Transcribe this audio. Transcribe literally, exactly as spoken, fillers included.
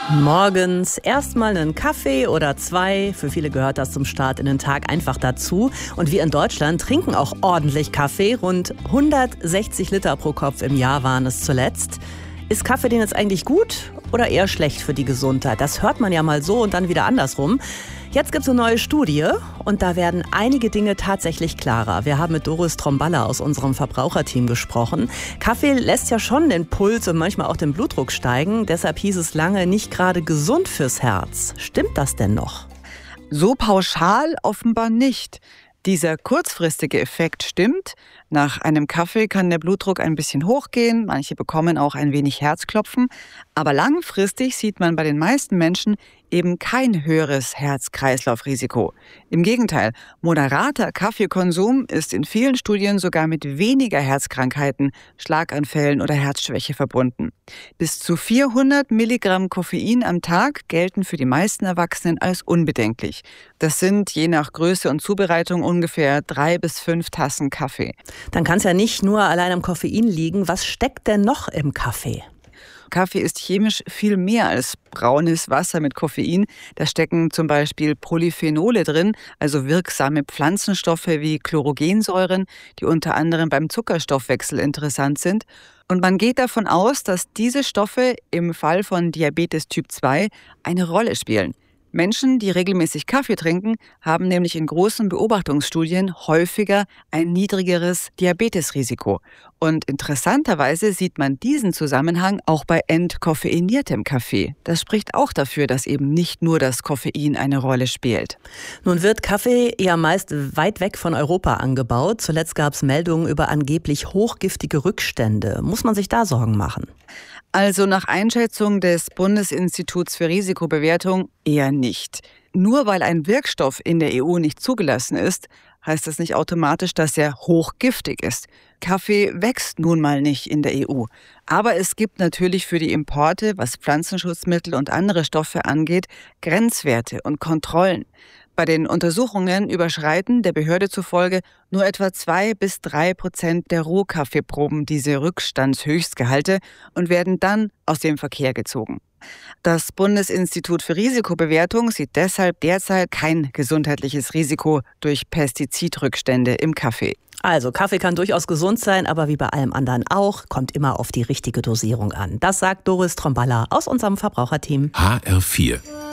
Morgens erstmal einen Kaffee oder zwei. Für viele gehört das zum Start in den Tag einfach dazu. Und wir in Deutschland trinken auch ordentlich Kaffee. Rund hundertsechzig Liter pro Kopf im Jahr waren es zuletzt. Ist Kaffee denn jetzt eigentlich gut oder eher schlecht für die Gesundheit? Das hört man ja mal so und dann wieder andersrum. Jetzt gibt es eine neue Studie und da werden einige Dinge tatsächlich klarer. Wir haben mit Doris Tromballa aus unserem Verbraucherteam gesprochen. Kaffee lässt ja schon den Puls und manchmal auch den Blutdruck steigen. Deshalb hieß es lange nicht gerade gesund fürs Herz. Stimmt das denn noch? So pauschal offenbar nicht. Dieser kurzfristige Effekt stimmt. Nach einem Kaffee kann der Blutdruck ein bisschen hochgehen. Manche bekommen auch ein wenig Herzklopfen. Aber langfristig sieht man bei den meisten Menschen eben kein höheres Herz-Kreislauf-Risiko. Im Gegenteil, moderater Kaffeekonsum ist in vielen Studien sogar mit weniger Herzkrankheiten, Schlaganfällen oder Herzschwäche verbunden. Bis zu vierhundert Milligramm Koffein am Tag gelten für die meisten Erwachsenen als unbedenklich. Das sind je nach Größe und Zubereitung ungefähr drei bis fünf Tassen Kaffee. Dann kann es ja nicht nur allein am Koffein liegen. Was steckt denn noch im Kaffee? Kaffee ist chemisch viel mehr als braunes Wasser mit Koffein. Da stecken zum Beispiel Polyphenole drin, also wirksame Pflanzenstoffe wie Chlorogensäuren, die unter anderem beim Zuckerstoffwechsel interessant sind. Und man geht davon aus, dass diese Stoffe im Fall von Diabetes Typ zwei eine Rolle spielen. Menschen, die regelmäßig Kaffee trinken, haben nämlich in großen Beobachtungsstudien häufiger ein niedrigeres Diabetesrisiko. Und interessanterweise sieht man diesen Zusammenhang auch bei entkoffeiniertem Kaffee. Das spricht auch dafür, dass eben nicht nur das Koffein eine Rolle spielt. Nun wird Kaffee ja meist weit weg von Europa angebaut. Zuletzt gab es Meldungen über angeblich hochgiftige Rückstände. Muss man sich da Sorgen machen? Also nach Einschätzung des Bundesinstituts für Risikobewertung eher nicht. Nur weil ein Wirkstoff in der E U nicht zugelassen ist, heißt das nicht automatisch, dass er hochgiftig ist. Kaffee wächst nun mal nicht in der E U. Aber es gibt natürlich für die Importe, was Pflanzenschutzmittel und andere Stoffe angeht, Grenzwerte und Kontrollen. Bei den Untersuchungen überschreiten der Behörde zufolge nur etwa zwei bis drei Prozent der Rohkaffeeproben diese Rückstandshöchstgehalte und werden dann aus dem Verkehr gezogen. Das Bundesinstitut für Risikobewertung sieht deshalb derzeit kein gesundheitliches Risiko durch Pestizidrückstände im Kaffee. Also Kaffee kann durchaus gesund sein, aber wie bei allem anderen auch, kommt immer auf die richtige Dosierung an. Das sagt Doris Tromballa aus unserem Verbraucherteam. H R vier